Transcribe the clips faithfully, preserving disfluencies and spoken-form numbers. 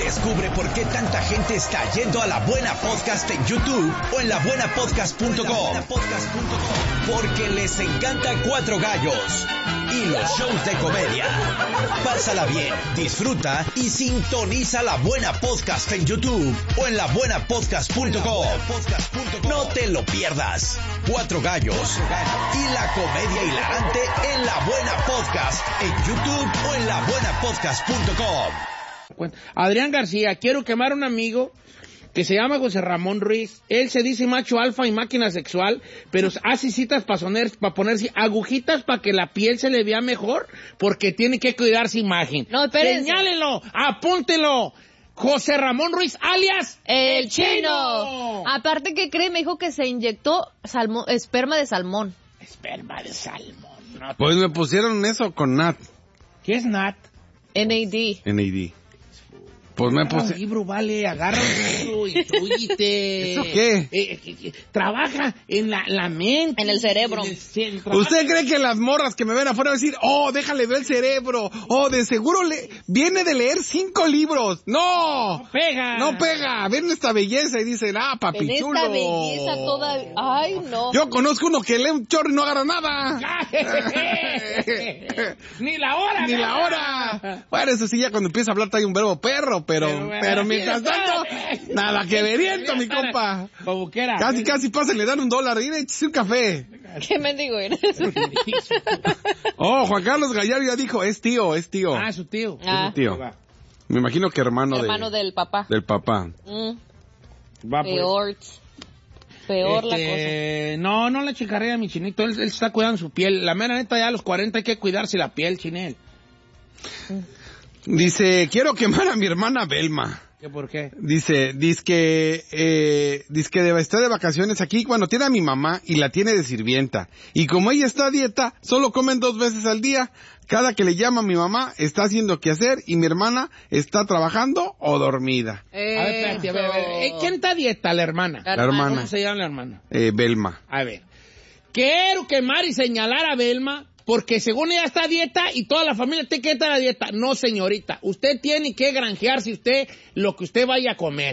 Descubre por qué tanta gente está yendo a La Buena Podcast en YouTube o en la buena podcast punto com. Porque les encanta Cuatro Gallos y los shows de comedia. Pásala bien, disfruta y sintoniza La Buena Podcast en YouTube o en la buena podcast punto com. No te lo pierdas. Cuatro Gallos y la comedia hilarante en La Buena Podcast en YouTube o en la buena podcast punto com. Adrián García, quiero quemar a un amigo que se llama José Ramón Ruiz. Él se dice macho alfa y máquina sexual, pero hace citas para poner, para ponerse agujitas para que la piel se le vea mejor, porque tiene que cuidar su imagen. No, espérense. Señálelo, apúntelo. José Ramón Ruiz, alias El, El chino. Chino. Aparte, ¿qué cree? Me dijo que se inyectó salmo, esperma de salmón. Esperma de salmón. No, Pues me pusieron eso con Nat. ¿qué es Nat? N A D. N A D. Pues me Agarra un puse... libro, vale, agarra un libro, instrúyete. ¿Eso qué? Eh, eh, eh, trabaja en la, la mente. En el cerebro. En el ce- trabaja- ¿Usted cree que las morras que me ven afuera van a decir, oh, déjale ver el cerebro? Oh, de seguro le... viene de leer cinco libros. ¡No! No pega. No pega. Ven esta belleza y dicen, ah, papi En chulo. esta belleza toda... Ay, no. Yo conozco uno que lee un chorro y no agarra nada. Ni la hora. Ni la hora. Bueno, eso sí, ya cuando empieza a hablar trae un verbo perro, pero, Pero, pero, bueno, mientras sí, tanto, sí. nada que veriento, mi compa. Como quiera. Casi, casi pasa, le dan un dólar. Mire, échese un café. ¿Qué mendigo eres? Oh, Juan Carlos Gallardo ya dijo, es tío, es tío. Ah, su tío. Ah. Es tío. Me imagino que hermano, Hermano de, del papá. del papá. Mm, Va, pues. peor. Peor la cosa. Este, no, no la chicarrea, mi chinito. Él, él está cuidando su piel. La mera neta, ya a los cuarenta hay que cuidarse la piel, chinel. Dice, quiero quemar a mi hermana Belma. ¿Qué por qué? Dice, dice que, eh, dice que debe estar de vacaciones aquí cuando tiene a mi mamá y la tiene de sirvienta. Y como ella está a dieta, solo comen dos veces al día. Cada que le llama a mi mamá, está haciendo qué hacer y mi hermana está trabajando o dormida. A ver, espérate, a ver, a ver. Eh, ¿Quién está a dieta? La hermana. La La hermana. ¿Cómo se llama la hermana? Eh, Belma. A ver. Quiero quemar y señalar a Belma porque según ella está a dieta y toda la familia tiene que estar a dieta. No, señorita. Usted tiene que granjearse usted lo que usted vaya a comer.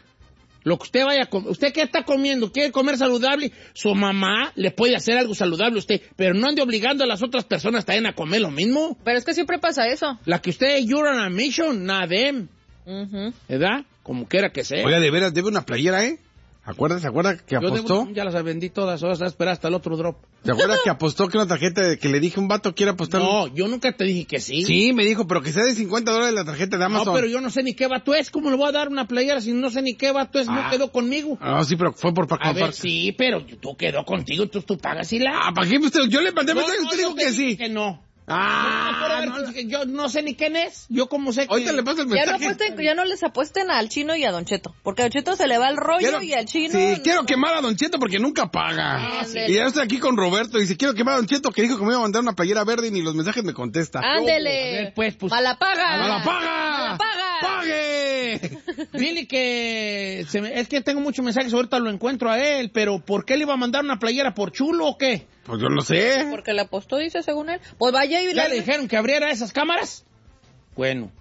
Lo que usted vaya a comer. ¿Usted qué está comiendo? ¿Quiere comer saludable? Su mamá le puede hacer algo saludable a usted, pero no ande obligando a las otras personas también a comer lo mismo. Pero es que siempre pasa eso. La que usted, you're on a mission, not them. Ujú. ¿Verdad? Como quiera que sea. Oiga, de veras, debe una playera, ¿eh? ¿Acuerdas? ¿Se acuerda que Yo apostó? debo- ya las vendí todas, ahora se va a esperar hasta el otro drop. ¿Se acuerda que apostó que una tarjeta de que le dije a un vato quiere apostar? No, yo nunca te dije que sí. Sí, me dijo, pero que sea de cincuenta dólares la tarjeta de Amazon. No, pero yo no sé ni qué vato es. ¿Cómo le voy a dar una playera si no sé ni qué vato es? Ah. No quedó conmigo. Ah, sí, pero fue por A Paco. ver, sí, pero tú quedó contigo, tú, tú pagas y la... Ah, ¿para qué? Usted, yo le mandé No, mensaje y no, usted yo dijo te que dije sí. que no. Ah, No, pero a ver, no, que yo no sé ni quién es. Yo como sé que... ahorita le paso el Ya no, mensaje. apuesten, ya no les apuesten al Chino y a Don Cheto, porque a Don Cheto se le va el rollo Quiero- y al Chino... Sí, no. quiero quemar a Don Cheto porque nunca paga. Ah, sí. Y ya estoy aquí con Roberto y dice, quiero quemar a Don Cheto que dijo que me iba a mandar una playera verde y ni los mensajes me contesta. Ándele. A ver, pues, pues. Mala paga. ¡A la paga! ¡Mala paga! ¡Pague! Dile que... se me- es que tengo muchos mensajes, ahorita lo encuentro a él, pero ¿por qué le iba a mandar una playera? ¿Por chulo o qué? Pues yo no sé. Porque le apostó, dice, según él. Pues vaya y ¿Ya le... le dijeron que abriera esas cámaras? Bueno,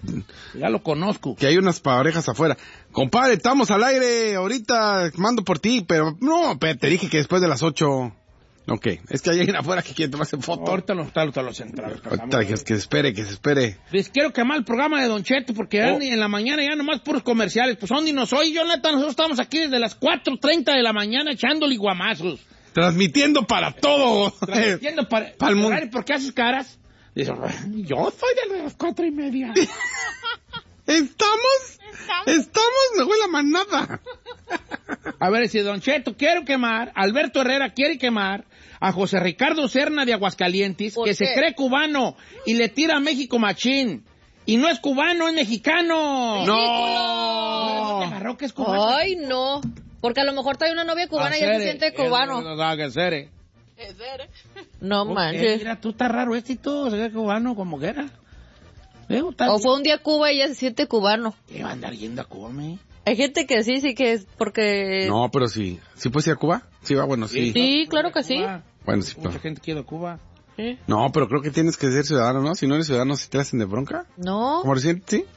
ya lo conozco. Que hay unas parejas afuera. Compadre, estamos al aire. Ahorita mando por ti, pero no, pe- te dije que después de las ocho. Ok, es que hay alguien afuera que quiere tomarse foto. Ahorita los ahorita los centrales. Ahorita que, que se espere, que se espere. Les quiero quemar el programa de Don Cheto porque ya Oh. ni en la mañana ya nomás puros comerciales. Pues ¿dónde nos oye? Yo neta, nosotros estamos aquí desde las cuatro treinta de la mañana echándole guamazos. Transmitiendo para todo. Transmitiendo para... Pa'l mundo. Ferrari, ¿por qué haces caras? Dice, yo soy de las cuatro y media. ¿Estamos? ¿Estamos? Me huele a manada. A ver, si Don Cheto quiero quemar, Alberto Herrera quiere quemar a José Ricardo Serna de Aguascalientes, ¿Por que qué? se cree cubano y le tira a México machín. Y no es cubano, es mexicano. ¡No! ¿Te agarró que es cubano? Ay, no. Porque a lo mejor trae una novia cubana y ya se siente cubano. No Ok, manches. mira, tú estás raro este y tú, se ve cubano como que era. Digo, está- O fue un día a Cuba y ya se siente cubano. ¿Qué va a andar yendo a Cuba, me? Hay gente que sí, sí que es porque... No, pero sí. ¿Sí puedes ir a Cuba? Sí, va, bueno, sí. Sí, claro que sí. Cuba. Bueno, sí, Mucha pero... gente quiere a Cuba. Sí. No, pero creo que tienes que ser ciudadano, ¿no? Si no eres ciudadano, ¿sí te hacen de bronca? No. ¿Como recién? ¿Sí?